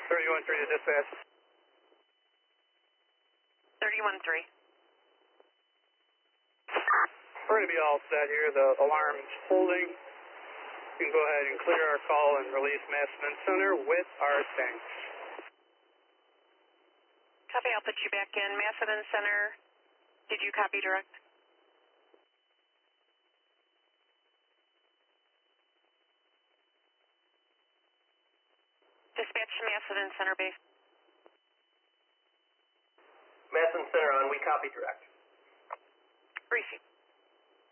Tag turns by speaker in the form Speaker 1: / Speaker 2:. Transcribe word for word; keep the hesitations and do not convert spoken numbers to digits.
Speaker 1: thirty-one three to dispatch.
Speaker 2: thirty-one three.
Speaker 1: We're going to be all set here. The alarm's holding. You can go ahead and clear our call and release Massillon Center with our tanks.
Speaker 2: Copy, I'll put you back in. Massillon Center, did you copy direct? Dispatch to Massillon Center base.
Speaker 3: Massillon Center on, we copy direct.
Speaker 2: Receive.